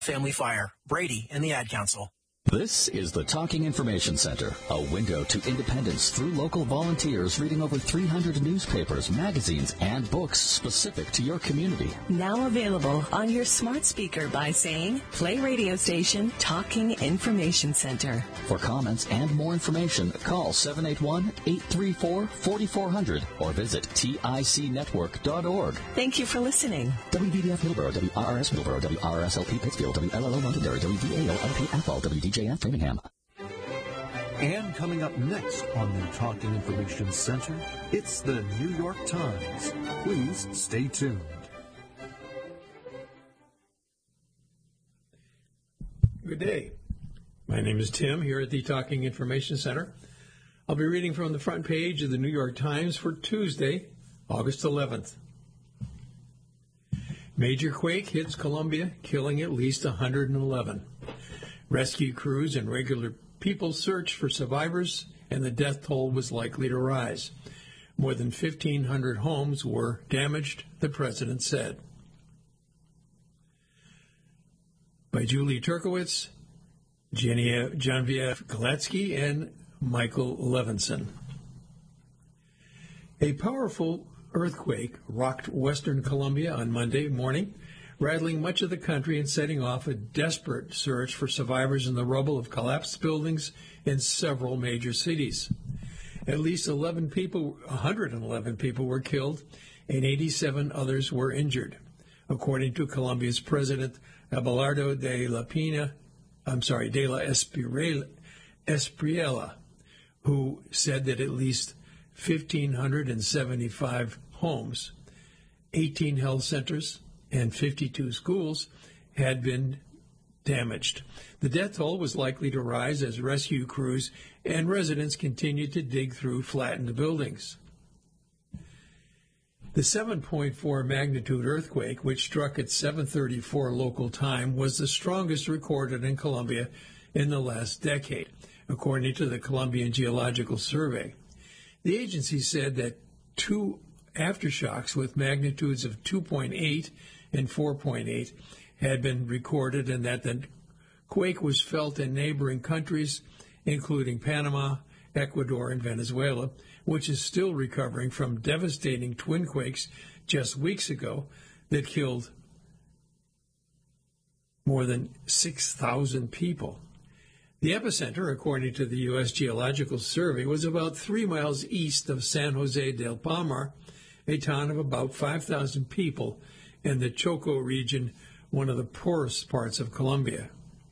Family Fire, Brady, and the Ad Council. This is the Talking Information Center, a window to independence through local volunteers reading over 300 newspapers, magazines, and books specific to your community. Now available on your smart speaker by saying, play radio station Talking Information Center. For comments and more information, call 781-834-4400 or visit ticnetwork.org. Thank you for listening. WVDF Hillsborough, WRRS Hillsborough, WRSLP Pittsfield, WLLO Londonderry, WVAO LP Athol, WDJF Framingham. And coming up next on the Talking Information Center, it's the New York Times. Please stay tuned. Good day. My name is Tim here at the Talking Information Center. I'll be reading from the front page of the New York Times for Tuesday, August 11th. Major quake hits Colombia, killing at least 111. Rescue crews and regular people searched for survivors, and the death toll was likely to rise. More than 1,500 homes were damaged, the president said. By Julie Turkowitz, Genevieve Galetsky, and Michael Levinson. A powerful earthquake rocked western Colombia on Monday morning, rattling much of the country and setting off a desperate search for survivors in the rubble of collapsed buildings in several major cities. At least 111 people were killed and 87 others were injured, according to Colombia's President Abelardo de la Espriella, who said that at least 1,575 homes, 18 health centers, and 52 schools had been damaged. The death toll was likely to rise as rescue crews and residents continued to dig through flattened buildings. The 7.4 magnitude earthquake, which struck at 7:34 local time, was the strongest recorded in Colombia in the last decade, according to the Colombian Geological Survey. The agency said that 2 aftershocks with magnitudes of 2.8 and 4.8 had been recorded, and that the quake was felt in neighboring countries, including Panama, Ecuador, and Venezuela, which is still recovering from devastating twin quakes just weeks ago that killed more than 6,000 people. The epicenter, according to the U.S. Geological Survey, was about 3 miles east of San Jose del Palmar, a town of about 5,000 people in the Choco region, one of the poorest parts of Colombia.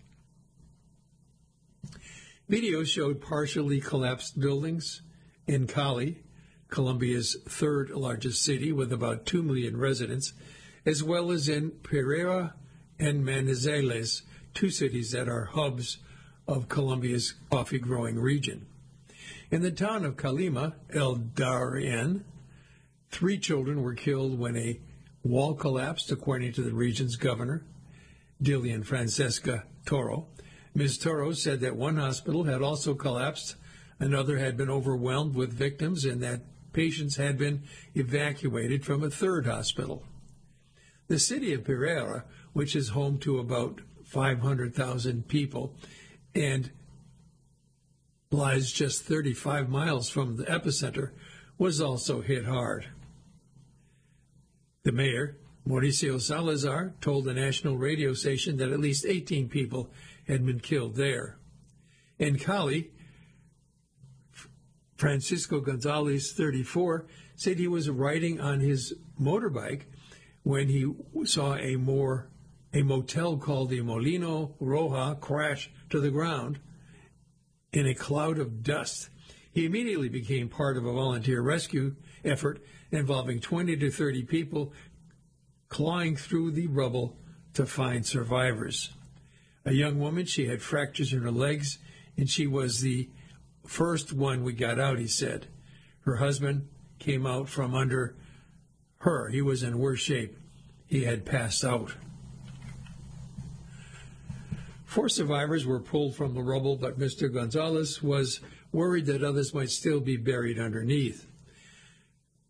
Video showed partially collapsed buildings in Cali, Colombia's third largest city with about 2 million residents, as well as in Pereira and Manizales, 2 cities that are hubs of Colombia's coffee-growing region. In the town of Calima, El Darien, 3 children were killed when a wall collapsed, according to the region's governor, Dilian Francesca Toro. Ms. Toro said that one hospital had also collapsed, another had been overwhelmed with victims, and that patients had been evacuated from a third hospital. The city of Pereira, which is home to about 500,000 people and lies just 35 miles from the epicenter, was also hit hard. The mayor, Mauricio Salazar, told the national radio station that at least 18 people had been killed there. In Cali, Francisco Gonzalez, 34, said he was riding on his motorbike when he saw a motel called the Molino Roja crash to the ground in a cloud of dust. He immediately became part of a volunteer rescue effort involving 20 to 30 people clawing through the rubble to find survivors. A young woman, she had fractures in her legs, and she was the first one we got out, he said. Her husband came out from under her. He was in worse shape. He had passed out. 4 survivors were pulled from the rubble, but Mr. Gonzalez was worried that others might still be buried underneath.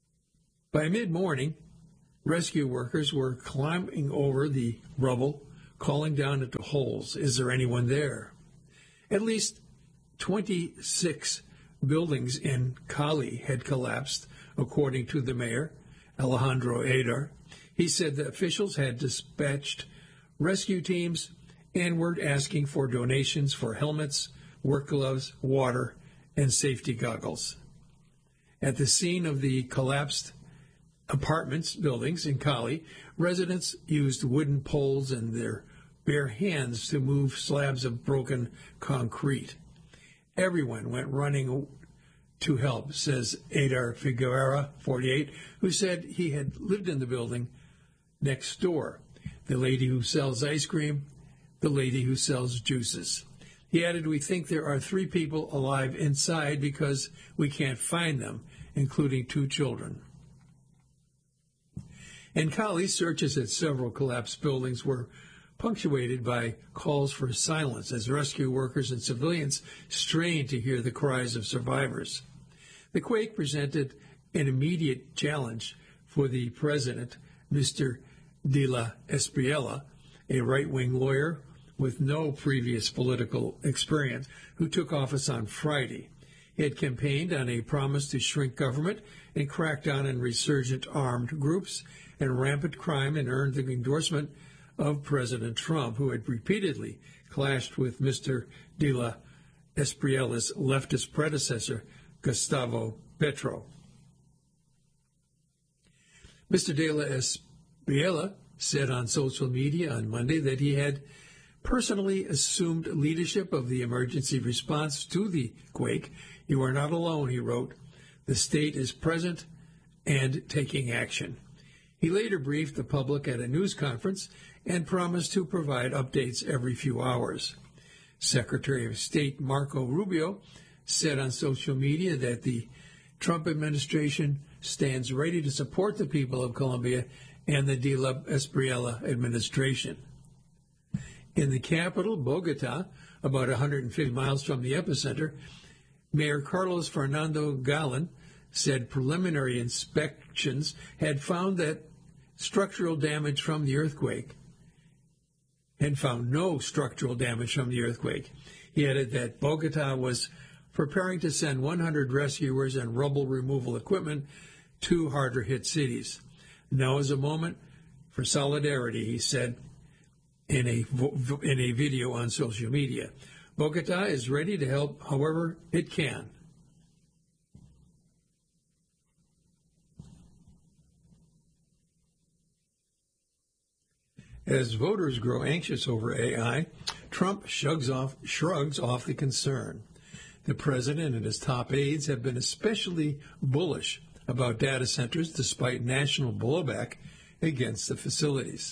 By mid-morning, rescue workers were climbing over the rubble, calling down into holes, "Is there anyone there?" At least 26 buildings in Cali had collapsed, according to the mayor, Alejandro Adar. He said that officials had dispatched rescue teams and were asking for donations for helmets, work gloves, water, and safety goggles. At the scene of the collapsed apartments buildings in Cali, residents used wooden poles and their bare hands to move slabs of broken concrete. Everyone went running to help, says Adar Figueroa, 48, who said he had lived in the building next door. The lady who sells ice cream, the lady who sells juices. He added, "We think there are 3 people alive inside because we can't find them, including 2 children." In Cali, searches at several collapsed buildings were punctuated by calls for silence as rescue workers and civilians strained to hear the cries of survivors. The quake presented an immediate challenge for the president, Mr. de la Espriella, a right-wing lawyer with no previous political experience, who took office on Friday. He had campaigned on a promise to shrink government and crack down on resurgent armed groups and rampant crime, and earned the endorsement of President Trump, who had repeatedly clashed with Mr. de la Espriella's leftist predecessor, Gustavo Petro. Mr. de la Espriella said on social media on Monday that he had personally assumed leadership of the emergency response to the quake. "You are not alone," he wrote. "The state is present and taking action." He later briefed the public at a news conference and promised to provide updates every few hours. Secretary of State Marco Rubio said on social media that the Trump administration stands ready to support the people of Colombia and the de la Espriella administration. In the capital, Bogota, about 150 miles from the epicenter, Mayor Carlos Fernando Galán said preliminary inspections had found that structural damage from the earthquake had found no structural damage from the earthquake. He added that Bogota was preparing to send 100 rescuers and rubble removal equipment to harder-hit cities. "Now is a moment for solidarity," he said in a video on social media. "Bogota is ready to help however it can." As voters grow anxious over AI, Trump shrugs off the concern. The president and his top aides have been especially bullish about data centers despite national blowback against the facilities.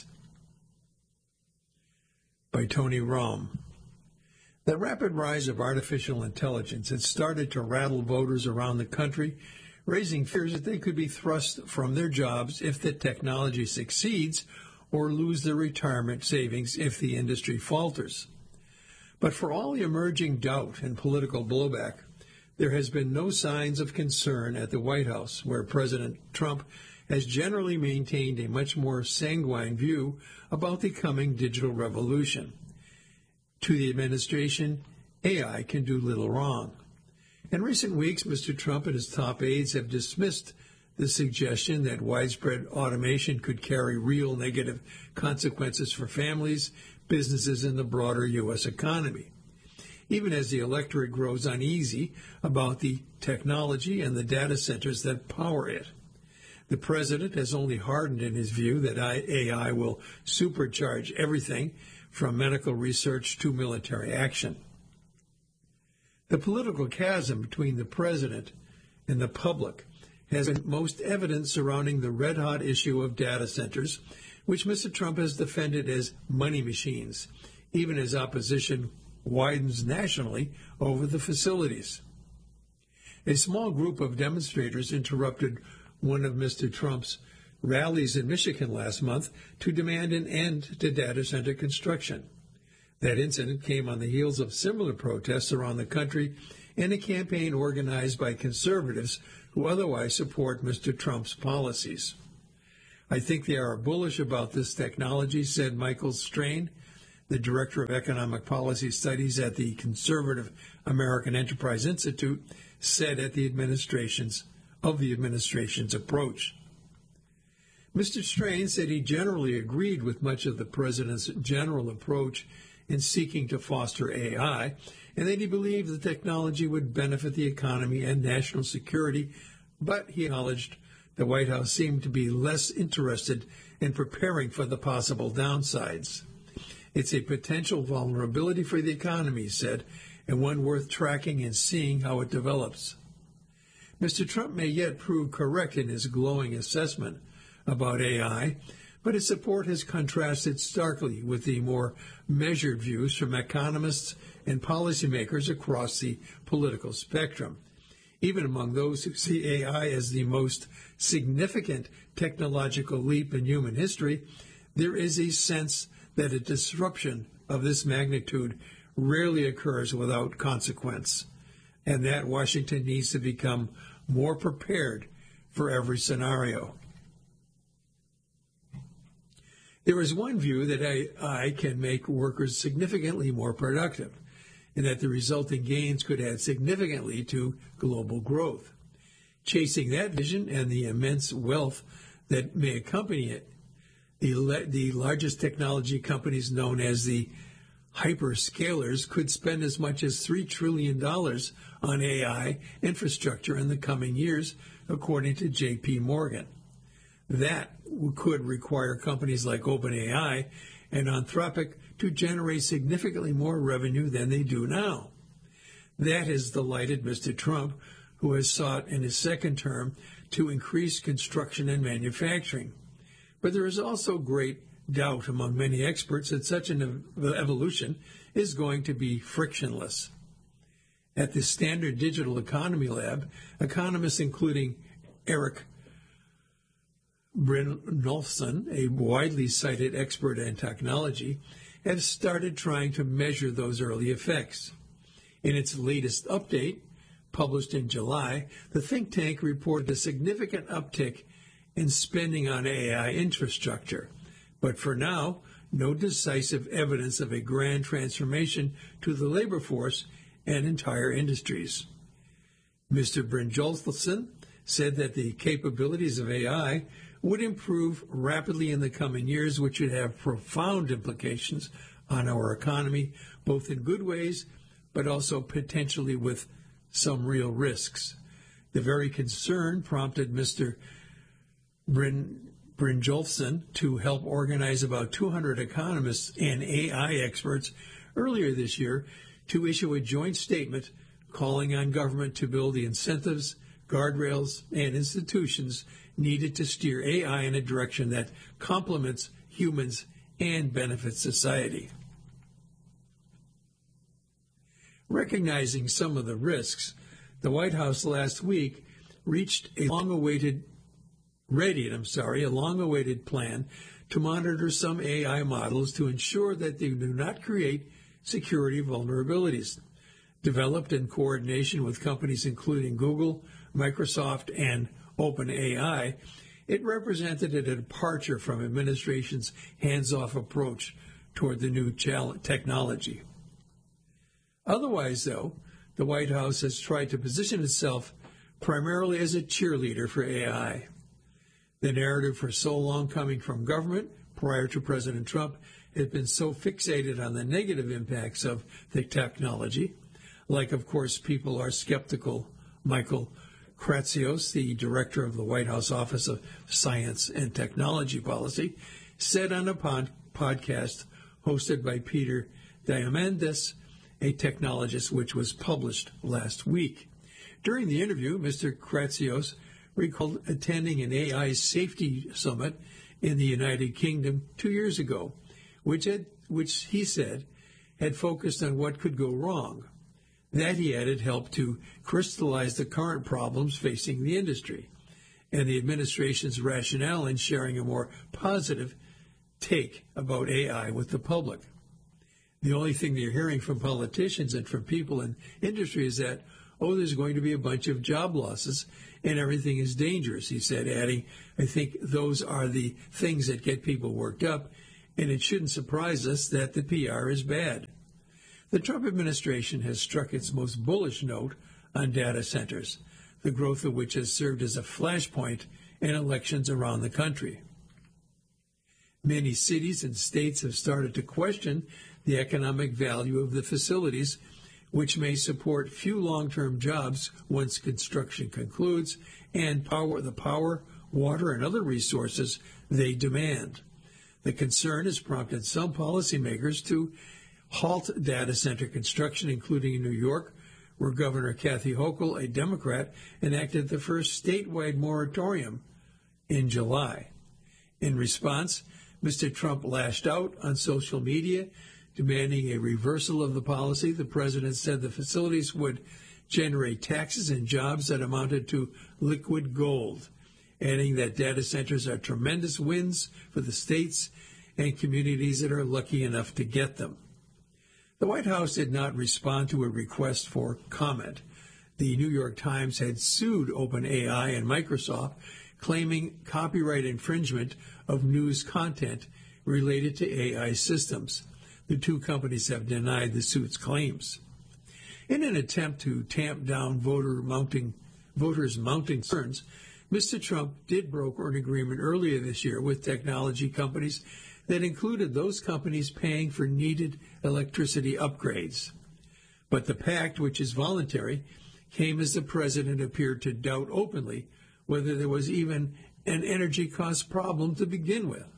By Tony Rome. The rapid rise of artificial intelligence had started to rattle voters around the country, raising fears that they could be thrust from their jobs if the technology succeeds, or lose their retirement savings if the industry falters. But for all the emerging doubt and political blowback, there has been no signs of concern at the White House, where President Trump has generally maintained a much more sanguine view about the coming digital revolution. To the administration, AI can do little wrong. In recent weeks, Mr. Trump and his top aides have dismissed the suggestion that widespread automation could carry real negative consequences for families, businesses, and the broader U.S. economy. Even as the electorate grows uneasy about the technology and the data centers that power it, the president has only hardened in his view that AI will supercharge everything from medical research to military action. The political chasm between the president and the public has been most evident surrounding the red-hot issue of data centers, which Mr. Trump has defended as money machines, even as opposition widens nationally over the facilities. A small group of demonstrators interrupted one of Mr. Trump's rallies in Michigan last month to demand an end to data center construction. That incident came on the heels of similar protests around the country and a campaign organized by conservatives who otherwise support Mr. Trump's policies. "I think they are bullish about this technology," said Michael Strain, the director of economic policy studies at the Conservative American Enterprise Institute, said at the administration's approach. Mr. Strain said he generally agreed with much of the president's general approach in seeking to foster AI, and that he believed the technology would benefit the economy and national security, but he acknowledged the White House seemed to be less interested in preparing for the possible downsides. It's a potential vulnerability for the economy, he said, and one worth tracking and seeing how it develops. Mr. Trump may yet prove correct in his glowing assessment about AI, but his support has contrasted starkly with the more measured views from economists and policymakers across the political spectrum. Even among those who see AI as the most significant technological leap in human history, there is a sense that a disruption of this magnitude rarely occurs without consequence, and that Washington needs to become more prepared for every scenario. There is one view that AI can make workers significantly more productive, and that the resulting gains could add significantly to global growth. Chasing that vision and the immense wealth that may accompany it, the largest technology companies known as the hyperscalers could spend as much as $3 trillion on AI infrastructure in the coming years, according to J.P. Morgan. That could require companies like OpenAI and Anthropic to generate significantly more revenue than they do now. That has delighted Mr. Trump, who has sought in his second term to increase construction and manufacturing. But there is also great doubt among many experts that such an evolution is going to be frictionless. At the Standard Digital Economy Lab, economists including Eric Brynjolfsson, a widely cited expert in technology, have started trying to measure those early effects. In its latest update, published in July, the think tank reported a significant uptick in spending on AI infrastructure, but for now, no decisive evidence of a grand transformation to the labor force and entire industries. Mr. Brynjolfsson said that the capabilities of AI would improve rapidly in the coming years, which would have profound implications on our economy, both in good ways, but also potentially with some real risks. The very concern prompted Mr. Brynjolfsson to help organize about 200 economists and AI experts earlier this year to issue a joint statement calling on government to build the incentives, guardrails, and institutions needed to steer AI in a direction that complements humans and benefits society. Recognizing some of the risks, the White House last week reached a long-awaited plan to monitor some AI models to ensure that they do not create security vulnerabilities. Developed in coordination with companies including Google, Microsoft, and OpenAI, it represented a departure from administration's hands-off approach toward the new technology. Otherwise, though, the White House has tried to position itself primarily as a cheerleader for AI. The narrative for so long coming from government prior to President Trump has been so fixated on the negative impacts of the technology, like, of course, people are skeptical. Michael Kratsios, the director of the White House Office of Science and Technology Policy, said on a podcast hosted by Peter Diamandis, a technologist, which was published last week. During the interview, Mr. Kratsios recalled attending an AI safety summit in the United Kingdom 2 years ago, which he said had focused on what could go wrong. That, he added, helped to crystallize the current problems facing the industry and the administration's rationale in sharing a more positive take about AI with the public. The only thing they're hearing from politicians and from people in industry is that, there's going to be a bunch of job losses and everything is dangerous, he said, adding, I think those are the things that get people worked up, and it shouldn't surprise us that the PR is bad. The Trump administration has struck its most bullish note on data centers, the growth of which has served as a flashpoint in elections around the country. Many cities and states have started to question the economic value of the facilities, which may support few long-term jobs once construction concludes, and the power, water, and other resources they demand. The concern has prompted some policymakers to halt data center construction, including in New York, where Governor Kathy Hochul, a Democrat, enacted the first statewide moratorium in July. In response, Mr. Trump lashed out on social media, demanding a reversal of the policy. The president said the facilities would generate taxes and jobs that amounted to liquid gold, adding that data centers are tremendous wins for the states and communities that are lucky enough to get them. The White House did not respond to a request for comment. The New York Times had sued OpenAI and Microsoft, claiming copyright infringement of news content related to AI systems. The two companies have denied the suit's claims. In an attempt to tamp down voters' mounting concerns, Mr. Trump did broker an agreement earlier this year with technology companies that included those companies paying for needed electricity upgrades. But the pact, which is voluntary, came as the president appeared to doubt openly whether there was even an energy cost problem to begin with.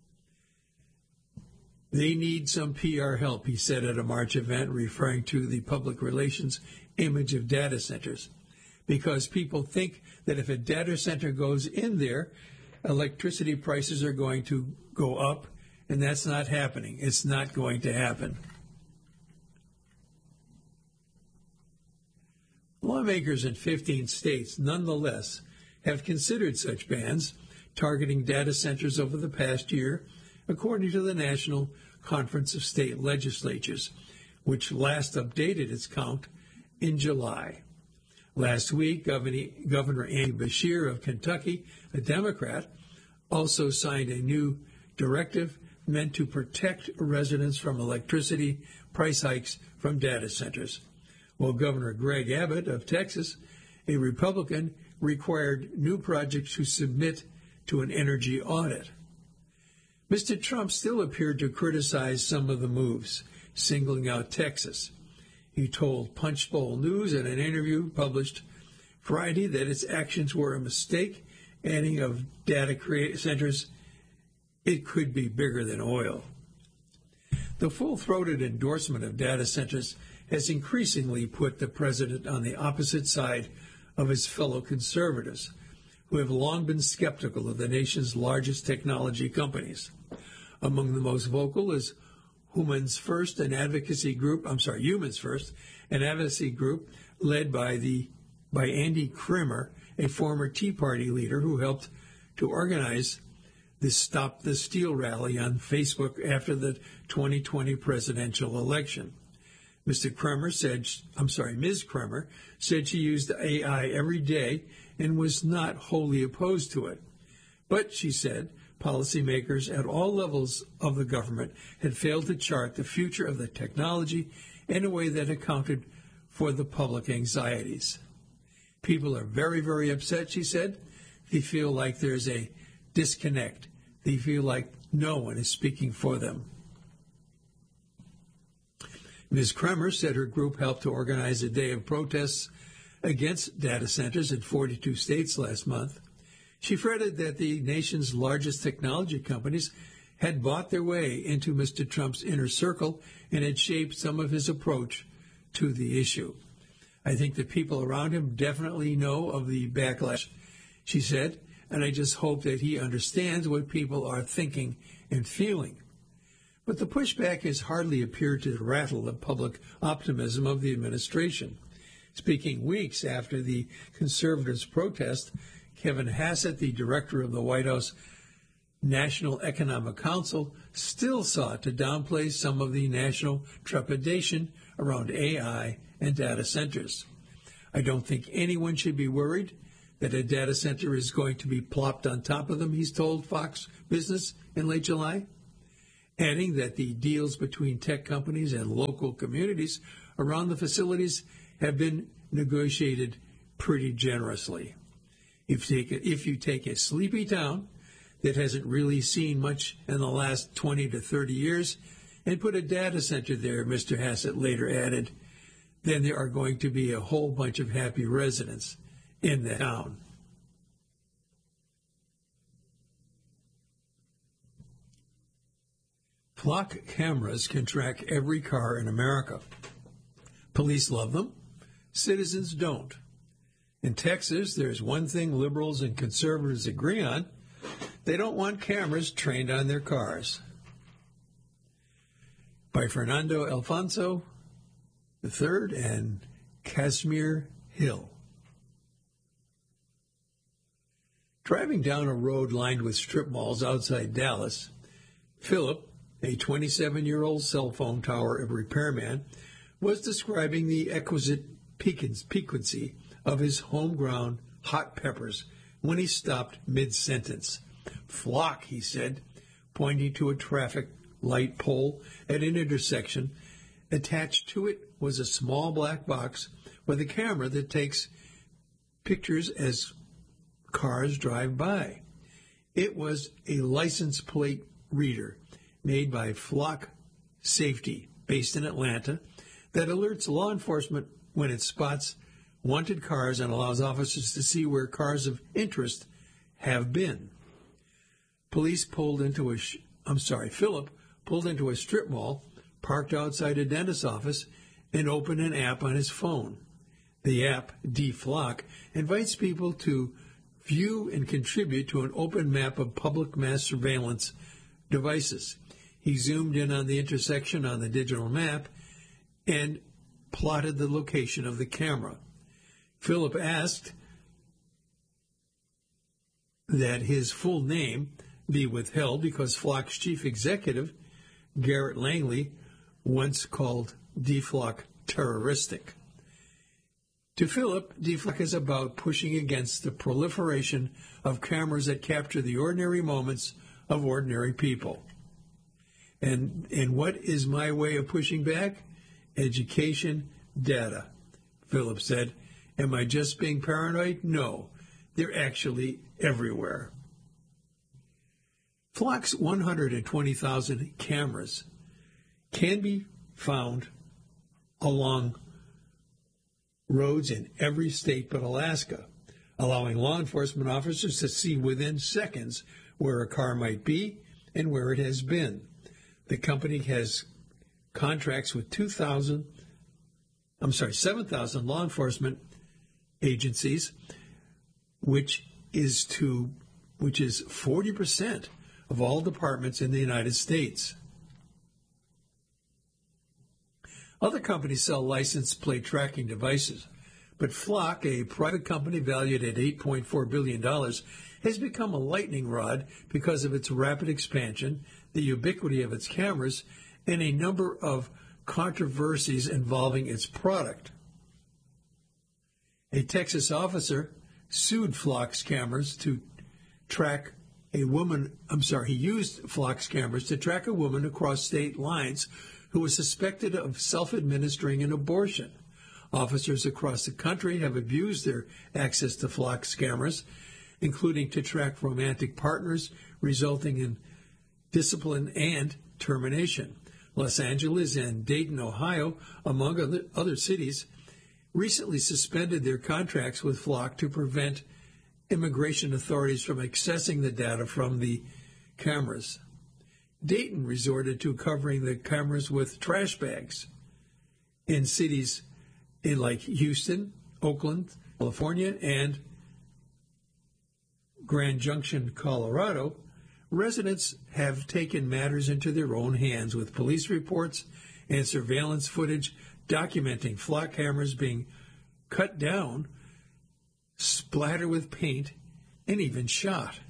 They need some PR help, he said at a March event, referring to the public relations image of data centers, because people think that if a data center goes in there, electricity prices are going to go up, and that's not happening. It's not going to happen. Lawmakers in 15 states, nonetheless, have considered such bans targeting data centers over the past year, according to the National Conference of State Legislatures, which last updated its count in July. Last week, Governor Andy Beshear of Kentucky, a Democrat, also signed a new directive meant to protect residents from electricity price hikes from data centers, while Governor Greg Abbott of Texas, a Republican, required new projects to submit to an energy audit. Mr. Trump still appeared to criticize some of the moves, singling out Texas. He told Punchbowl News in an interview published Friday that its actions were a mistake, adding of data centers, it could be bigger than oil. The full-throated endorsement of data centers has increasingly put the president on the opposite side of his fellow conservatives, who have long been skeptical of the nation's largest technology companies. Among the most vocal is Humans First, an advocacy group led by Andy Krimmer, a former Tea Party leader who helped to organize the Stop the Steal rally on Facebook after the 2020 presidential election. Ms. Krimmer said she used AI every day and was not wholly opposed to it. But, she said, policymakers at all levels of the government had failed to chart the future of the technology in a way that accounted for the public anxieties. People are very, very upset, she said. They feel like there's a disconnect. They feel like no one is speaking for them. Ms. Krimmer said her group helped to organize a day of protests against data centers in 42 states last month. She fretted that the nation's largest technology companies had bought their way into Mr. Trump's inner circle and had shaped some of his approach to the issue. I think the people around him definitely know of the backlash, she said, and I just hope that he understands what people are thinking and feeling. But the pushback has hardly appeared to rattle the public optimism of the administration. Speaking weeks after the conservatives' protest, Kevin Hassett, the director of the White House National Economic Council, still sought to downplay some of the national trepidation around AI and data centers. I don't think anyone should be worried that a data center is going to be plopped on top of them, he's told Fox Business in late July. adding that the deals between tech companies and local communities around the facilities have been negotiated pretty generously. If you take a sleepy town that hasn't really seen much in the last 20 to 30 years and put a data center there, Mr. Hassett later added, then there are going to be a whole bunch of happy residents in the town. Flock cameras can track every car in America. Police love them. Citizens don't. In Texas, there's one thing liberals and conservatives agree on. They don't want cameras trained on their cars. By Fernando Alfonso III and Casimir Hill. Driving down a road lined with strip malls outside Dallas, Philip, a 27-year-old cell phone tower repairman, was describing the exquisite piquancy of his homegrown hot peppers when he stopped mid-sentence. Flock, he said, pointing to a traffic light pole at an intersection. Attached to it was a small black box with a camera that takes pictures as cars drive by. It was a license plate reader made by Flock Safety, based in Atlanta, that alerts law enforcement when it spots wanted cars and allows officers to see where cars of interest have been. Philip pulled into a strip mall, parked outside a dentist's office, and opened an app on his phone. The app, D-Flock, invites people to view and contribute to an open map of public mass surveillance devices. He zoomed in on the intersection on the digital map and plotted the location of the camera. Philip asked that his full name be withheld because Flock's chief executive, Garrett Langley, once called D-Flock terroristic. To Philip, D-Flock is about pushing against the proliferation of cameras that capture the ordinary moments of ordinary people. And what is my way of pushing back? Education, data, Philip said. Am I just being paranoid? No, they're actually everywhere. Flock's 120,000 cameras can be found along roads in every state but Alaska, allowing law enforcement officers to see within seconds where a car might be and where it has been. The company has contracts with 7,000 law enforcement agencies, which is 40% of all departments in the United States. Other companies sell license plate tracking devices, but Flock, a private company valued at $8.4 billion, has become a lightning rod because of its rapid expansion, the ubiquity of its cameras, and a number of controversies involving its product. A Texas officer sued Flock's cameras to track a woman. He used Flock's cameras to track a woman across state lines who was suspected of self-administering an abortion. Officers across the country have abused their access to Flock's cameras, including to track romantic partners, resulting in discipline and termination. Los Angeles and Dayton, Ohio, among other cities, recently suspended their contracts with Flock to prevent immigration authorities from accessing the data from the cameras. Dayton resorted to covering the cameras with trash bags. In cities like Houston, Oakland, California, and Grand Junction, Colorado, residents have taken matters into their own hands with police reports and surveillance footage documenting Flock cameras being cut down, splattered with paint, and even shot.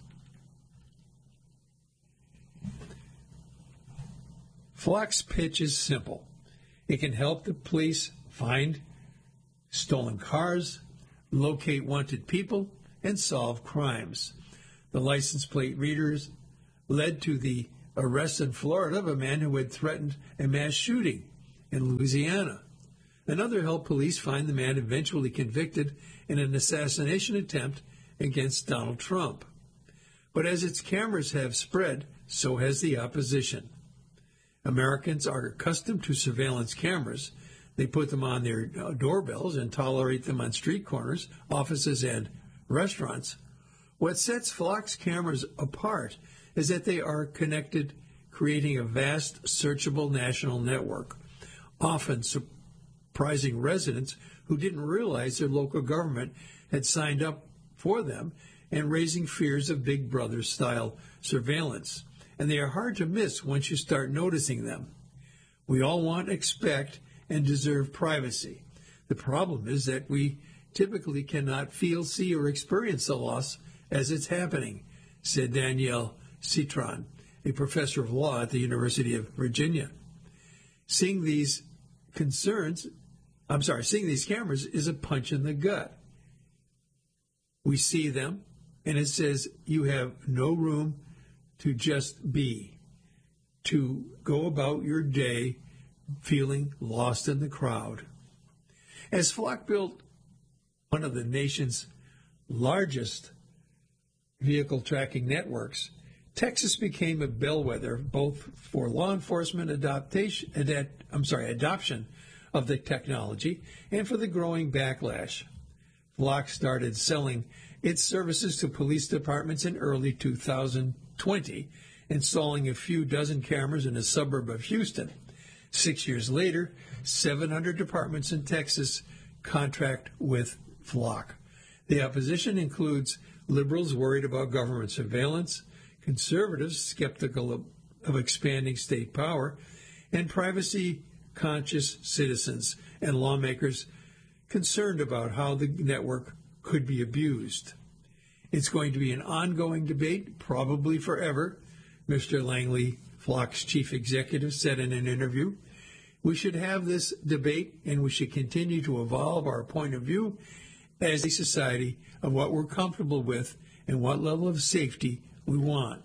Flock's pitch is simple. It can help the police find stolen cars, locate wanted people, and solve crimes. The license plate readers led to the arrest in Florida of a man who had threatened a mass shooting in Louisiana. Another helped police find the man eventually convicted in an assassination attempt against Donald Trump. But as its cameras have spread, so has the opposition. Americans are accustomed to surveillance cameras. They put them on their doorbells and tolerate them on street corners, offices, and restaurants. What sets Flock's cameras apart is that they are connected, creating a vast, searchable national network, often surprising residents who didn't realize their local government had signed up for them, and raising fears of Big Brother-style surveillance. And they are hard to miss once you start noticing them. We all want, expect, and deserve privacy. The problem is that we typically cannot feel, see, or experience the loss as it's happening, said Danielle Citron, a professor of law at the University of Virginia. Seeing these cameras is a punch in the gut. We see them, and it says you have no room to just be, to go about your day feeling lost in the crowd. As Flock built one of the nation's largest vehicle tracking networks, Texas became a bellwether both for law enforcement adoption of the technology and for the growing backlash. Flock started selling its services to police departments in early 2020, installing a few dozen cameras in a suburb of Houston. 6 years later, 700 departments in Texas contract with Flock. The opposition includes liberals worried about government surveillance, conservatives skeptical of expanding state power, and privacy-conscious citizens and lawmakers concerned about how the network could be abused. It's going to be an ongoing debate, probably forever, Mr. Langley, Flock's chief executive, said in an interview. We should have this debate, and we should continue to evolve our point of view as a society of what we're comfortable with and what level of safety we want.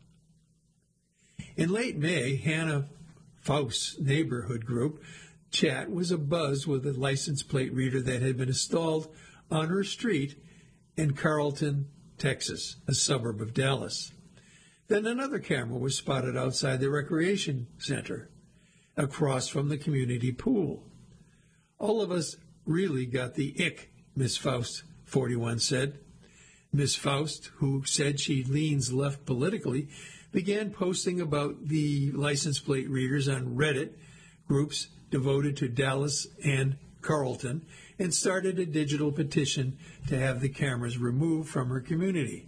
In late May, Hannah Faust's neighborhood group chat was abuzz with a license plate reader that had been installed on her street in Carrollton, Texas, a suburb of Dallas. Then another camera was spotted outside the recreation center, across from the community pool. All of us really got the ick, Miss Faust, 41 said. Miss Faust, who said she leans left politically, began posting about the license plate readers on Reddit groups devoted to Dallas and Carrollton, and started a digital petition to have the cameras removed from her community.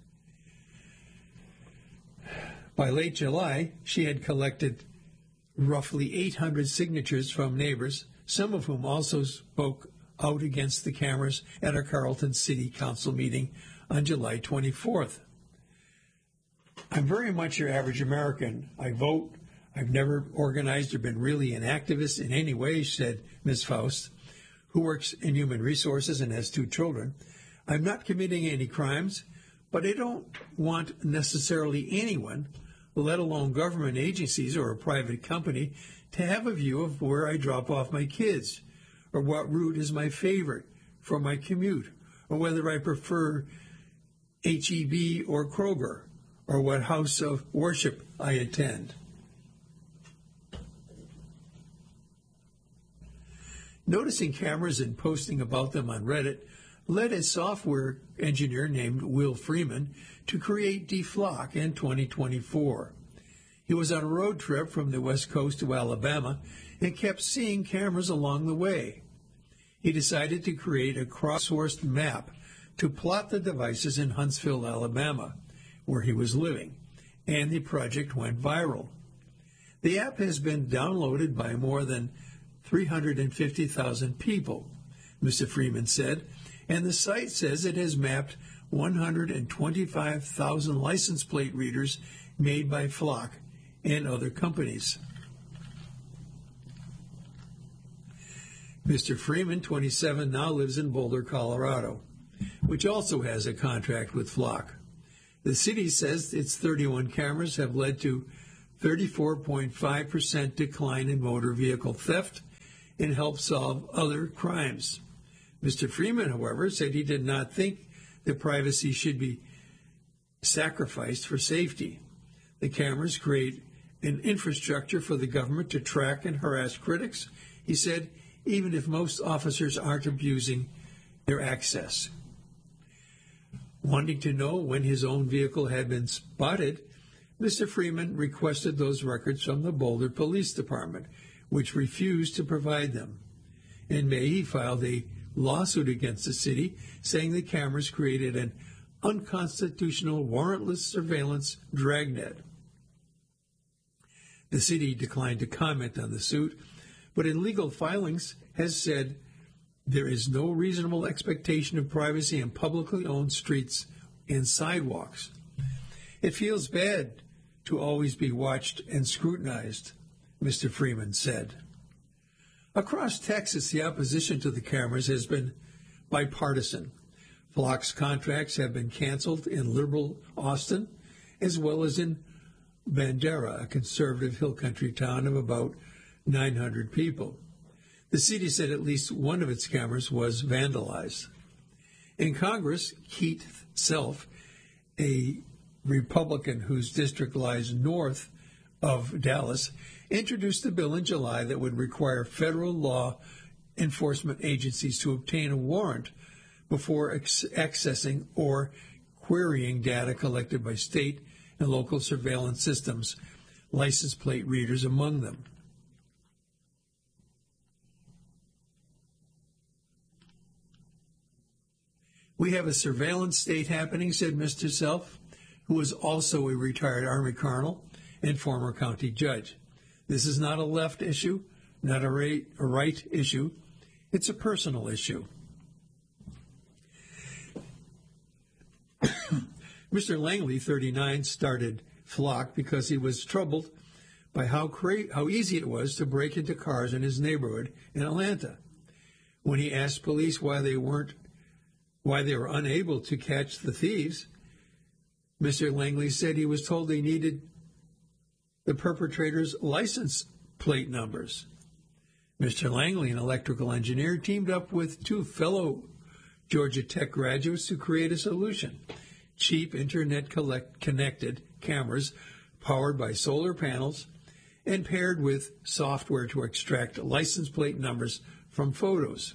By late July, she had collected roughly 800 signatures from neighbors, some of whom also spoke out against the cameras at a Carrollton City Council meeting on July 24th. I'm very much your average American. I vote. I've never organized or been really an activist in any way, said Ms. Faust, who works in human resources and has 2 children. I'm not committing any crimes, but I don't want necessarily anyone, let alone government agencies or a private company, to have a view of where I drop off my kids, or what route is my favorite for my commute, or whether I prefer H-E-B or Kroger, or what house of worship I attend. Noticing cameras and posting about them on Reddit led a software engineer named Will Freeman to create DFlock in 2024. He was on a road trip from the West Coast to Alabama and kept seeing cameras along the way. He decided to create a crowdsourced map to plot the devices in Huntsville, Alabama, where he was living, and the project went viral. The app has been downloaded by more than 350,000 people, Mr. Freeman said, and the site says it has mapped 125,000 license plate readers made by Flock and other companies. Mr. Freeman, 27, now lives in Boulder, Colorado, which also has a contract with Flock. The city says its 31 cameras have led to 34.5% decline in motor vehicle theft and help solve other crimes. Mr. Freeman, however, said he did not think that privacy should be sacrificed for safety. The cameras create an infrastructure for the government to track and harass critics, he said, even if most officers aren't abusing their access. Wanting to know when his own vehicle had been spotted, Mr. Freeman requested those records from the Boulder Police Department, which refused to provide them. In May, he filed a lawsuit against the city, saying the cameras created an unconstitutional warrantless surveillance dragnet. The city declined to comment on the suit, but in legal filings has said there is no reasonable expectation of privacy in publicly owned streets and sidewalks. It feels bad to always be watched and scrutinized, Mr. Freeman said. Across Texas, the opposition to the cameras has been bipartisan. Flock's contracts have been canceled in liberal Austin, as well as in Bandera, a conservative hill country town of about 900 people. The city said at least one of its cameras was vandalized. In Congress, Keith Self, a Republican whose district lies north of Dallas, introduced a bill in July that would require federal law enforcement agencies to obtain a warrant before accessing or querying data collected by state and local surveillance systems, license plate readers among them. We have a surveillance state happening, said Mr. Self, who is also a retired Army colonel and former county judge. This is not a left issue, not a right issue. It's a personal issue. Mr. Langley, 39, started Flock because he was troubled by how easy it was to break into cars in his neighborhood in Atlanta. When he asked police why they were unable to catch the thieves, Mr. Langley said he was told they needed the perpetrators' license plate numbers. Mr. Langley, an electrical engineer, teamed up with two fellow Georgia Tech graduates to create a solution: cheap internet-connected cameras powered by solar panels and paired with software to extract license plate numbers from photos.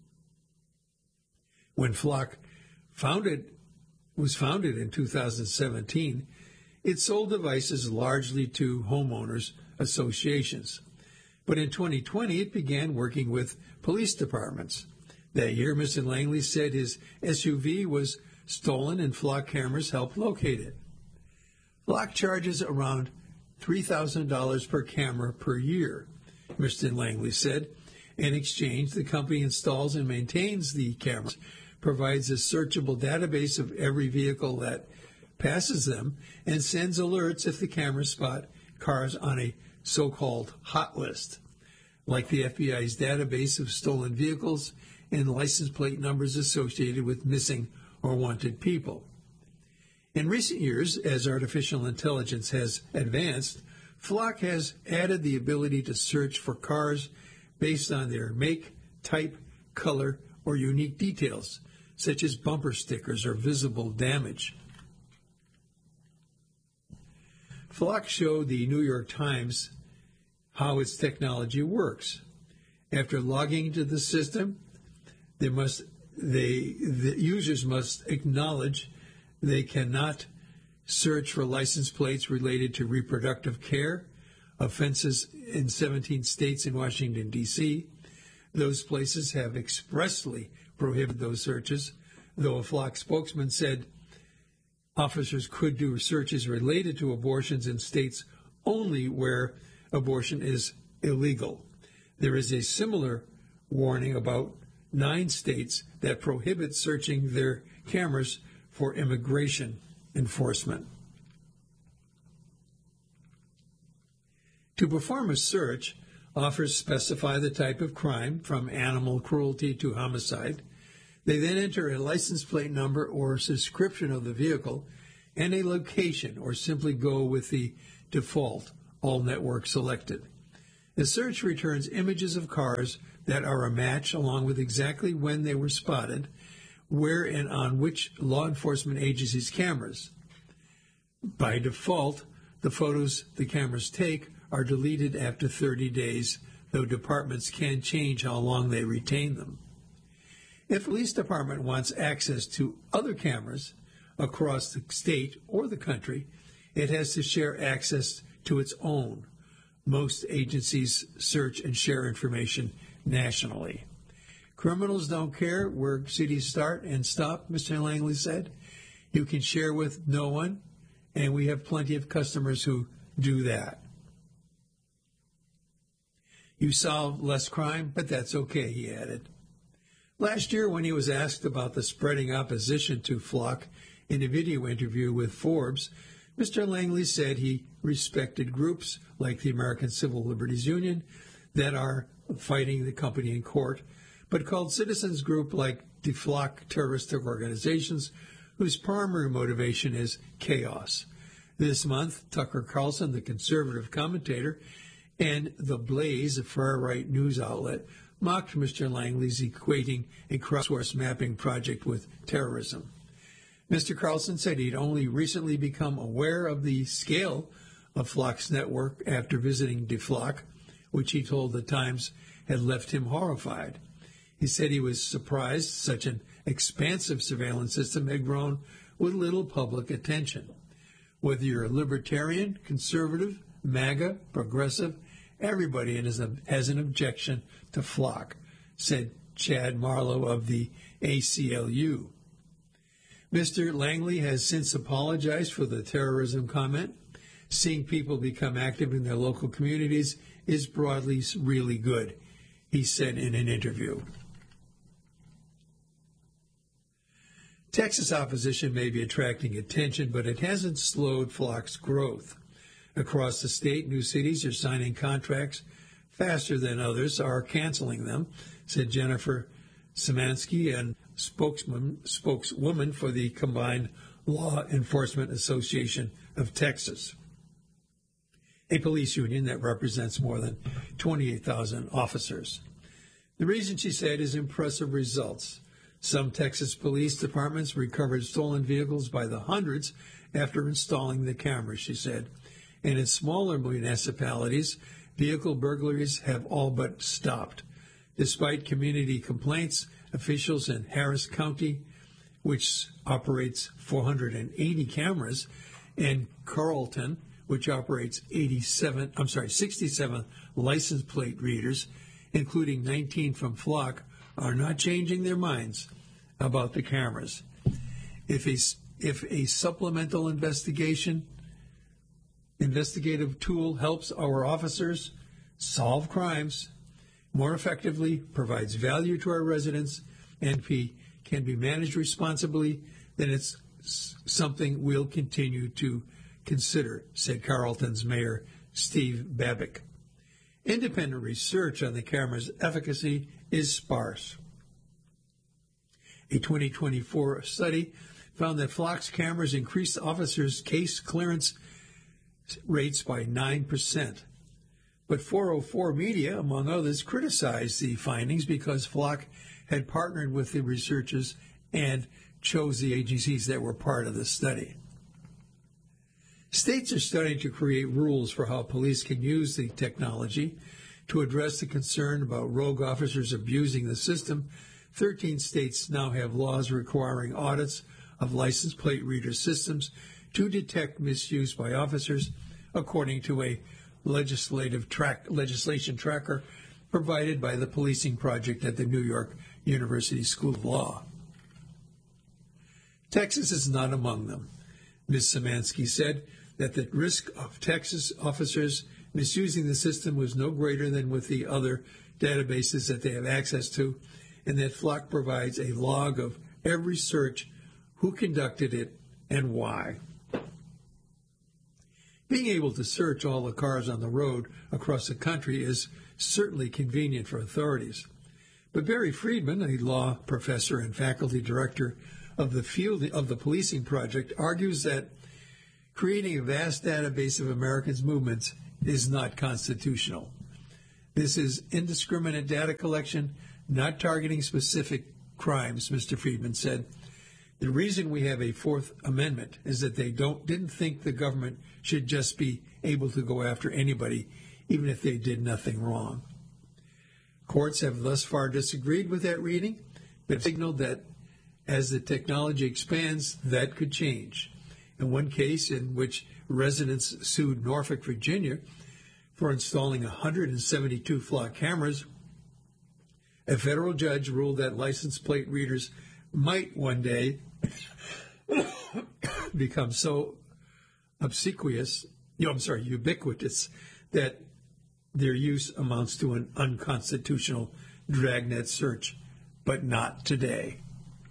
When Flock was founded in 2017, it sold devices largely to homeowners associations. But in 2020, it began working with police departments. That year, Mr. Langley said his SUV was stolen and Flock cameras helped locate it. Flock charges around $3,000 per camera per year, Mr. Langley said. In exchange, the company installs and maintains the cameras, provides a searchable database of every vehicle that passes them, and sends alerts if the cameras spot cars on a so-called hot list, like the FBI's database of stolen vehicles and license plate numbers associated with missing or wanted people. In recent years, as artificial intelligence has advanced, Flock has added the ability to search for cars based on their make, type, color, or unique details, such as bumper stickers or visible damage. Flock showed the New York Times how its technology works. After logging into the system, the users must acknowledge they cannot search for license plates related to reproductive care, offenses in 17 states and Washington, D.C. Those places have expressly prohibited those searches, though a Flock spokesman said officers could do searches related to abortions in states only where abortion is illegal. There is a similar warning about 9 states that prohibit searching their cameras for immigration enforcement. To perform a search, officers specify the type of crime, from animal cruelty to homicide. They then enter a license plate number or description of the vehicle and a location, or simply go with the default all networks selected. The search returns images of cars that are a match along with exactly when they were spotted, where and on which law enforcement agency's cameras. By default, the photos the cameras take are deleted after 30 days, though departments can change how long they retain them. If a police department wants access to other cameras across the state or the country, it has to share access to its own. Most agencies search and share information nationally. Criminals don't care where cities start and stop, Mr. Langley said. You can share with no one, and we have plenty of customers who do that. You solve less crime, but that's okay, he added. Last year, when he was asked about the spreading opposition to FLoC in a video interview with Forbes, Mr. Langley said he respected groups like the American Civil Liberties Union that are fighting the company in court, but called citizens group like DeFlock terroristic organizations whose primary motivation is chaos. This month, Tucker Carlson, the conservative commentator, and The Blaze, a far-right news outlet, mocked Mr. Langley's equating a crowdsource mapping project with terrorism. Mr. Carlson said he'd only recently become aware of the scale of FLoC's network after visiting DeFlock, which he told the Times had left him horrified. He said he was surprised such an expansive surveillance system had grown with little public attention. Whether you're a libertarian, conservative, MAGA, progressive, everybody has an objection to FLoC, said Chad Marlowe of the ACLU. Mr. Langley has since apologized for the terrorism comment. Seeing people become active in their local communities is broadly really good, he said in an interview. Texas opposition may be attracting attention, but it hasn't slowed FLoC's growth. Across the state, new cities are signing contracts faster than others are canceling them, said Jennifer Szymanski, and spokeswoman for the Combined Law Enforcement Association of Texas, a police union that represents more than 28,000 officers. The reason, she said, is impressive results. Some Texas police departments recovered stolen vehicles by the hundreds after installing the cameras, she said. And in smaller municipalities, vehicle burglaries have all but stopped. Despite community complaints, officials in Harris County, which operates 480 cameras, and Carrollton, which operates 67 license plate readers, including 19 from FLoC, are not changing their minds about the cameras. If a supplemental investigative tool helps our officers solve crimes more effectively, provides value to our residents, and can be managed responsibly, then it's something we'll continue to consider, said Carrollton's Mayor Steve Babick. Independent research on the camera's efficacy is sparse. A 2024 study found that FLoC's cameras increased officers' case clearance rates by 9%. But 404 Media, among others, criticized the findings because FLoC had partnered with the researchers and chose the agencies that were part of the study. States are starting to create rules for how police can use the technology. To address the concern about rogue officers abusing the system, 13 states now have laws requiring audits of license plate reader systems to detect misuse by officers, according to a legislation tracker provided by the Policing Project at the New York University School of Law. Texas is not among them. Ms. Szymanski said that the risk of Texas officers misusing the system was no greater than with the other databases that they have access to, and that FLoC provides a log of every search, who conducted it, and why. Being able to search all the cars on the road across the country is certainly convenient for authorities. But Barry Friedman, a law professor and faculty director of the Policing Project, argues that creating a vast database of Americans' movements is not constitutional. This is indiscriminate data collection, not targeting specific crimes, Mr. Friedman said. The reason we have a Fourth Amendment is that they didn't think the government should just be able to go after anybody, even if they did nothing wrong. Courts have thus far disagreed with that reading, but signaled that as the technology expands, that could change. In one case in which residents sued Norfolk, Virginia, for installing 172 flock cameras, a federal judge ruled that license plate readers might one day become so ubiquitous that their use amounts to an unconstitutional dragnet search, but not today.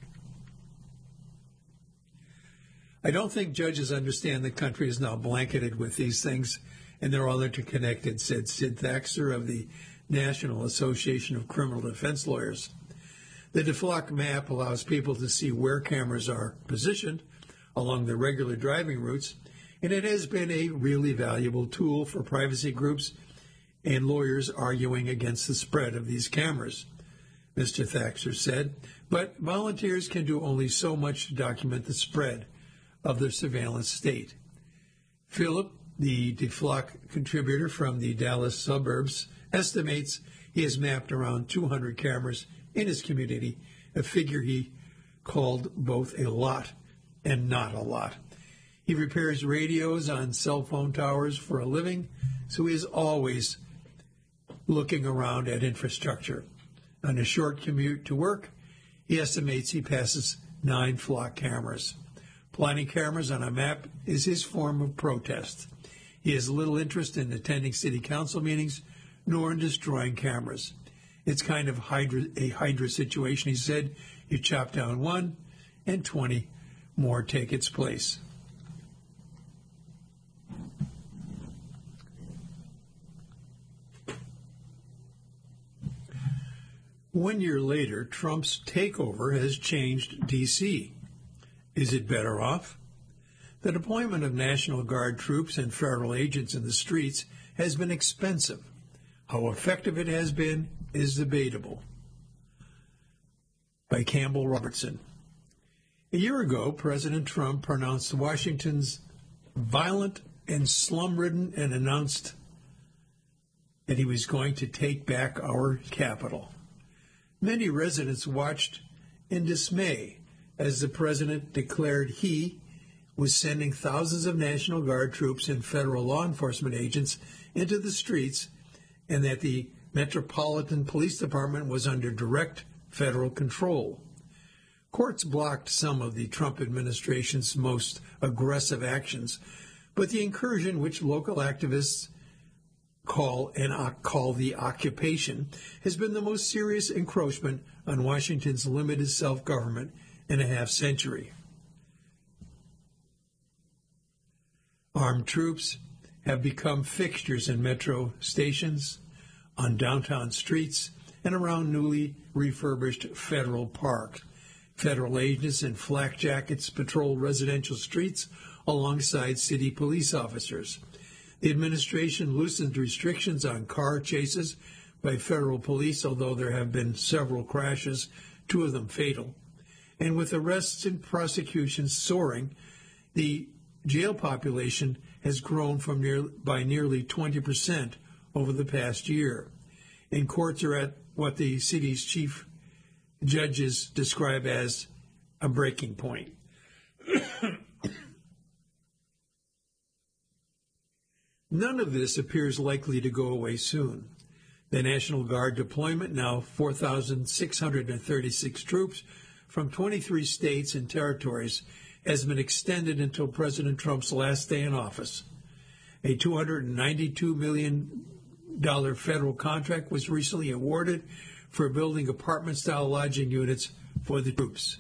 I don't think judges understand the country is now blanketed with these things, and they're all interconnected, said Sid Thaxter of the National Association of Criminal Defense Lawyers. The DeFlock map allows people to see where cameras are positioned along the regular driving routes, and it has been a really valuable tool for privacy groups and lawyers arguing against the spread of these cameras, Mr. Thaxter said. But volunteers can do only so much to document the spread of the surveillance state. Philip, the DeFlock contributor from the Dallas suburbs, estimates he has mapped around 200 cameras in his community, a figure he called both a lot and not a lot. He repairs radios on cell phone towers for a living, so he is always looking around at infrastructure. On a short commute to work, he estimates he passes 9 flock cameras. Planting cameras on a map is his form of protest. He has little interest in attending city council meetings, nor in destroying cameras. It's kind of a Hydra situation, he said. You chop down one, and 20 more take its place. One year later, Trump's takeover has changed D.C. Is it better off? The deployment of National Guard troops and federal agents in the streets has been expensive. How effective it has been is debatable. By Campbell Robertson. A year ago, President Trump pronounced Washington's violent and slum-ridden and announced that he was going to take back our capital. Many residents watched in dismay as the president declared he was sending thousands of National Guard troops and federal law enforcement agents into the streets, and that the Metropolitan Police Department was under direct federal control. Courts blocked some of the Trump administration's most aggressive actions, but the incursion, which local activists call the occupation, has been the most serious encroachment on Washington's limited self-government in a half-century. Armed troops have become fixtures in metro stations, on downtown streets, and around newly refurbished federal parks. Federal agents in flak jackets patrol residential streets alongside city police officers. The administration loosened restrictions on car chases by federal police, although there have been several crashes, 2 of them fatal. And with arrests and prosecutions soaring, the jail population has grown by nearly 20% over the past year. And courts are at what the city's chief judges describe as a breaking point. None of this appears likely to go away soon. The National Guard deployment, now 4,636 troops from 23 states and territories, has been extended until President Trump's last day in office. A $292 million federal contract was recently awarded for building apartment-style lodging units for the troops.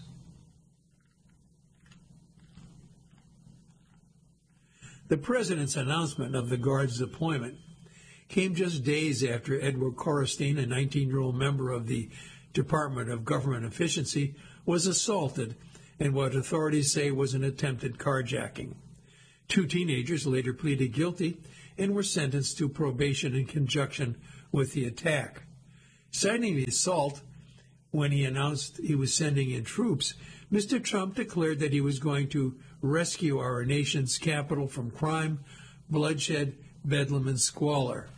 The president's announcement of the Guard's deployment came just days after Edward Korestein, a 19-year-old member of the Department of Government Efficiency, was assaulted in what authorities say was an attempted carjacking. 2 teenagers later pleaded guilty and were sentenced to probation in conjunction with the attack. Citing the assault, when he announced he was sending in troops, Mr. Trump declared that he was going to rescue our nation's capital from crime, bloodshed, bedlam, and squalor.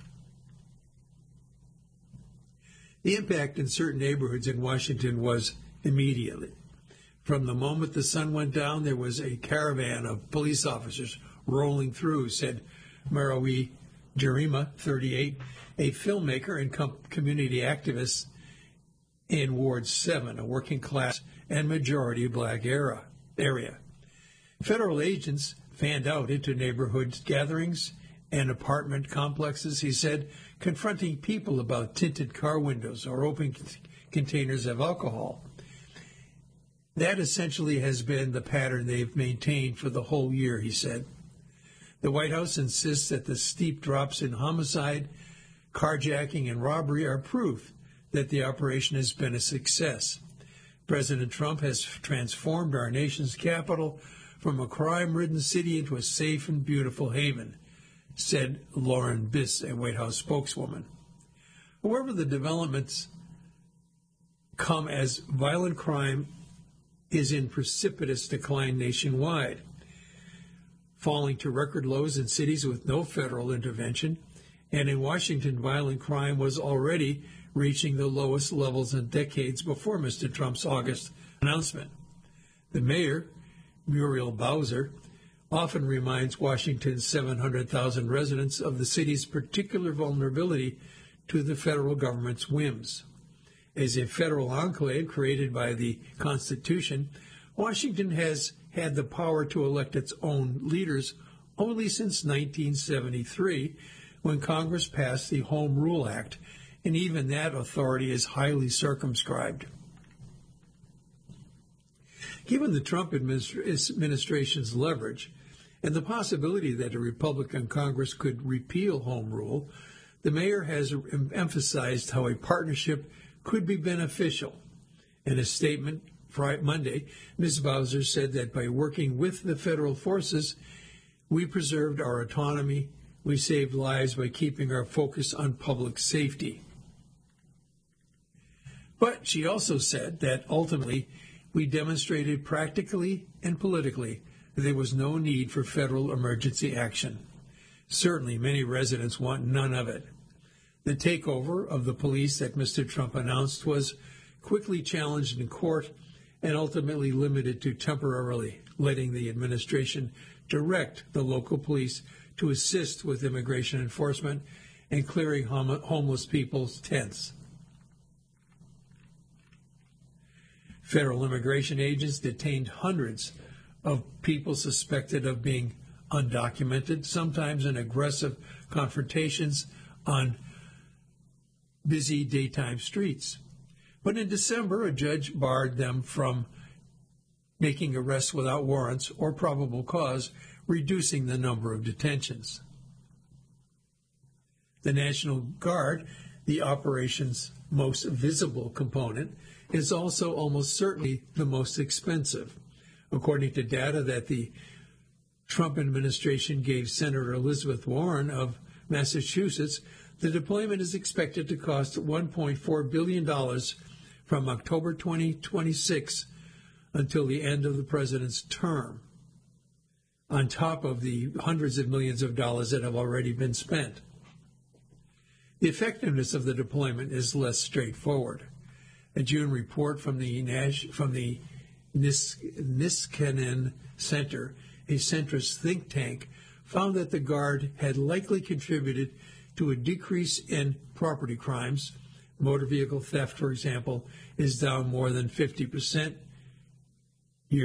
The impact in certain neighborhoods in Washington was immediate. From the moment the sun went down, there was a caravan of police officers rolling through, said Marawi Jarima, 38, a filmmaker and community activist in Ward 7, a working class and majority black area. Federal agents fanned out into neighborhood gatherings and apartment complexes, he said, confronting people about tinted car windows or open containers of alcohol. That essentially has been the pattern they've maintained for the whole year, he said. The White House insists that the steep drops in homicide, carjacking, and robbery are proof that the operation has been a success. President Trump has transformed our nation's capital from a crime-ridden city into a safe and beautiful haven, said Lauren Biss, a White House spokeswoman. However, the developments come as violent crime is in precipitous decline nationwide, falling to record lows in cities with no federal intervention, and in Washington, violent crime was already reaching the lowest levels in decades before Mr. Trump's August announcement. The mayor, Muriel Bowser, often reminds Washington's 700,000 residents of the city's particular vulnerability to the federal government's whims. As a federal enclave created by the Constitution, Washington has had the power to elect its own leaders only since 1973, when Congress passed the Home Rule Act, and even that authority is highly circumscribed. Given the Trump administration's leverage and the possibility that a Republican Congress could repeal Home Rule, the mayor has emphasized how a partnership could be beneficial. In a statement Friday, Monday, Ms. Bowser said that by working with the federal forces, we preserved our autonomy, we saved lives by keeping our focus on public safety. But she also said that ultimately we demonstrated practically and politically that there was no need for federal emergency action. Certainly many residents want none of it. The takeover of the police that Mr. Trump announced was quickly challenged in court and ultimately limited to temporarily letting the administration direct the local police to assist with immigration enforcement and clearing homeless people's tents. Federal immigration agents detained hundreds of people suspected of being undocumented, sometimes in aggressive confrontations on busy daytime streets. But in December, a judge barred them from making arrests without warrants or probable cause, reducing the number of detentions. The National Guard, the operation's most visible component, is also almost certainly the most expensive. According to data that the Trump administration gave Senator Elizabeth Warren of Massachusetts, the deployment is expected to cost $1.4 billion from October 2026 until the end of the president's term, on top of the hundreds of millions of dollars that have already been spent. The effectiveness of the deployment is less straightforward. A June report from the Niskanen Center, a centrist think tank, found that the Guard had likely contributed to a decrease in property crimes. Motor vehicle theft, for example, is down more than 50% year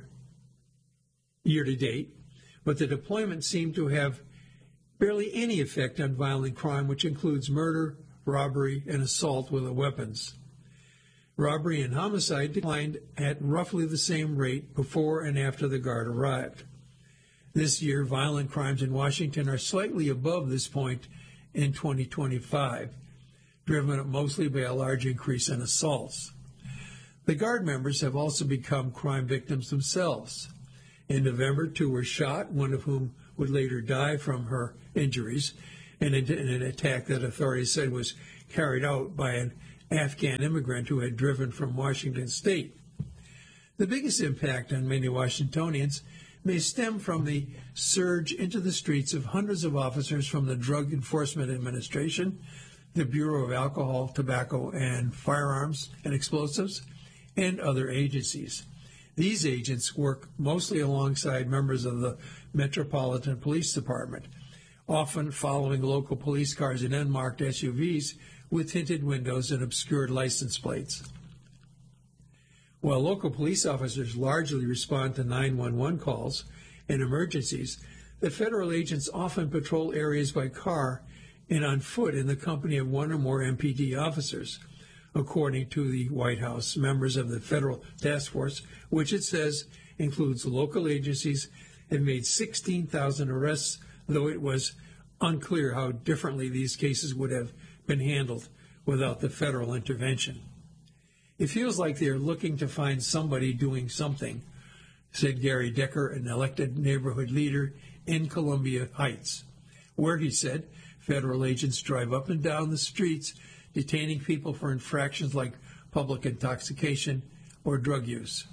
to date, but the deployment seemed to have barely any effect on violent crime, which includes murder, robbery, and assault with weapons. Robbery and homicide declined at roughly the same rate before and after the Guard arrived. This year, violent crimes in Washington are slightly above this point in 2025, driven up mostly by a large increase in assaults. The Guard members have also become crime victims themselves. In November, 2 were shot, one of whom would later die from her injuries in an attack that authorities said was carried out by an Afghan immigrant who had driven from Washington State. The biggest impact on many Washingtonians may stem from the surge into the streets of hundreds of officers from the Drug Enforcement Administration, the Bureau of Alcohol, Tobacco, and Firearms and Explosives, and other agencies. These agents work mostly alongside members of the Metropolitan Police Department, often following local police cars in unmarked SUVs with tinted windows and obscured license plates. While local police officers largely respond to 911 calls and emergencies, the federal agents often patrol areas by car and on foot in the company of one or more MPD officers, according to the White House. Members of the federal task force, which it says includes local agencies, have made 16,000 arrests, though it was unclear how differently these cases would have been handled without the federal intervention. It feels like they're looking to find somebody doing something, said Gary Decker, an elected neighborhood leader in Columbia Heights, where, he said, federal agents drive up and down the streets detaining people for infractions like public intoxication or drug use.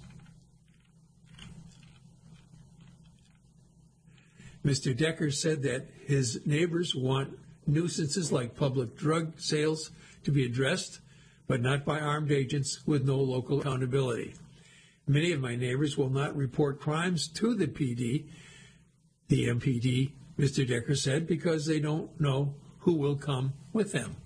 Mr. Decker said that his neighbors want nuisances like public drug sales to be addressed, but not by armed agents with no local accountability. Many of my neighbors will not report crimes to the PD, the MPD, Mr. Decker said, because they don't know who will come with them.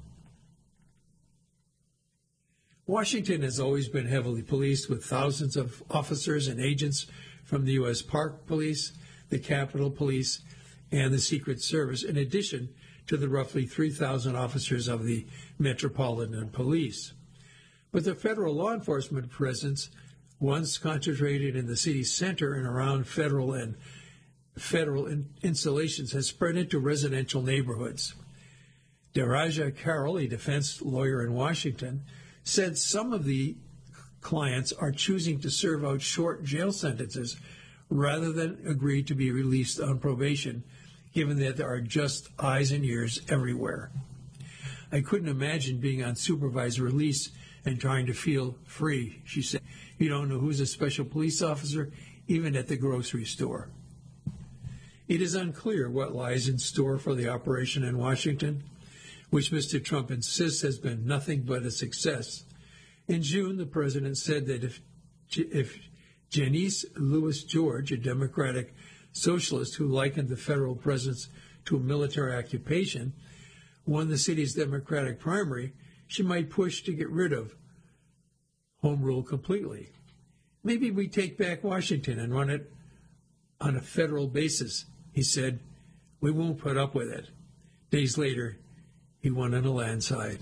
Washington has always been heavily policed, with thousands of officers and agents from the U.S. Park Police, the Capitol Police, and the Secret Service, in addition to the roughly 3,000 officers of the Metropolitan Police. But the federal law enforcement presence, once concentrated in the city center and around federal installations, has spread into residential neighborhoods. Daraja Carroll, a defense lawyer in Washington, said some of the clients are choosing to serve out short jail sentences rather than agree to be released on probation, given that there are just eyes and ears everywhere. I couldn't imagine being on supervised release and trying to feel free, she said. You don't know who's a special police officer, even at the grocery store. It is unclear what lies in store for the operation in Washington, which Mr. Trump insists has been nothing but a success. In June, the president said that if Janice Lewis George, a Democratic socialist who likened the federal presence to a military occupation, won the city's Democratic primary, she might push to get rid of home rule completely. Maybe we take back Washington and run it on a federal basis, he said. We won't put up with it. Days later, he won in a landslide.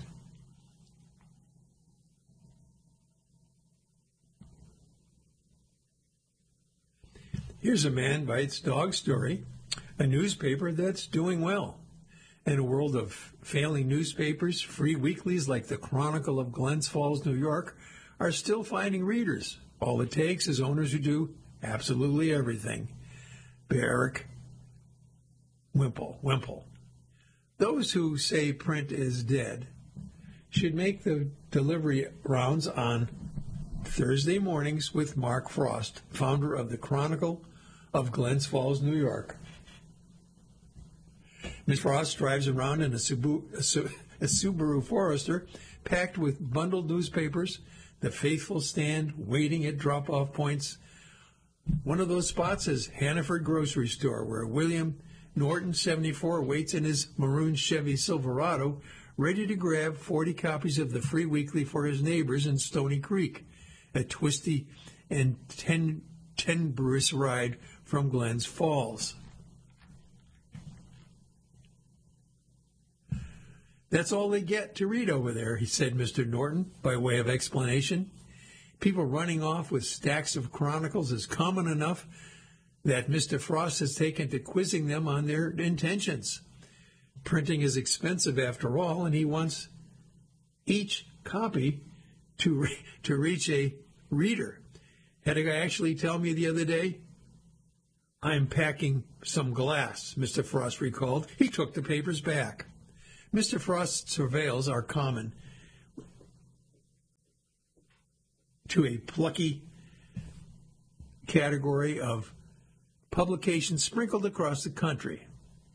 Here's a man bites dog story, a newspaper that's doing well. In a world of failing newspapers, free weeklies like the Chronicle of Glens Falls, New York, are still finding readers. All it takes is owners who do absolutely everything. Barrick Wimple. Those who say print is dead should make the delivery rounds on Thursday mornings with Mark Frost, founder of the Chronicle of Glens Falls, New York. Ms. Frost drives around in a Subaru Forester packed with bundled newspapers. The faithful stand waiting at drop-off points. One of those spots is Hannaford Grocery Store, where William Norton, 74, waits in his maroon Chevy Silverado, ready to grab 40 copies of the free weekly for his neighbors in Stony Creek, a twisty and tenuous ride from Glens Falls. That's all they get to read over there, he said, Mr. Norton, by way of explanation. People running off with stacks of chronicles is common enough that Mr. Frost has taken to quizzing them on their intentions. Printing is expensive after all, and he wants each copy to reach a reader. Had a guy actually tell me the other day, I'm packing some glass, Mr. Frost recalled. He took the papers back. Mr. Frost's travails are common to a plucky category of publications sprinkled across the country.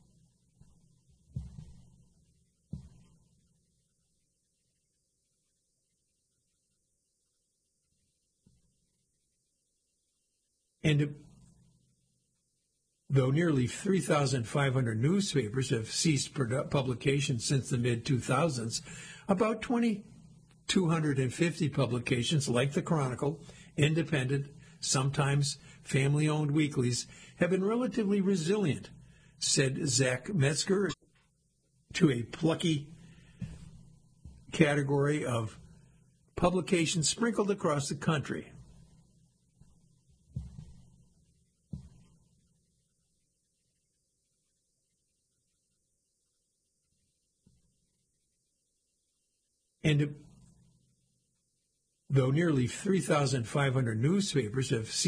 And though nearly 3,500 newspapers have ceased publication since the mid-2000s, about 2,250 publications like the Chronicle, independent, sometimes family-owned weeklies, have been relatively resilient, said Zach Metzger, to a plucky category of publications sprinkled across the country. And though nearly 3,500 newspapers have ceased